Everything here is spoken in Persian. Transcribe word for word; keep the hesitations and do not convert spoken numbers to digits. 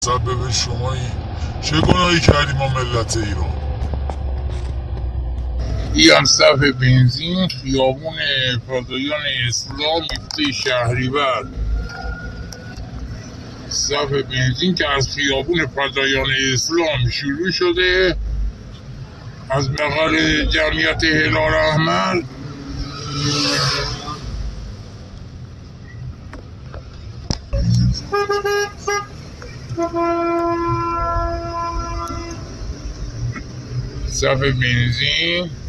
مسبب شمایی. چه گناهی کردیم ما ملت ایران؟ این صف بنزین خیابون فدایان اسلام مفته شهریور. صف بنزین که از خیابون فدایان اسلام شروع شده، از مقر جمعیت هلال احمر صف بنزین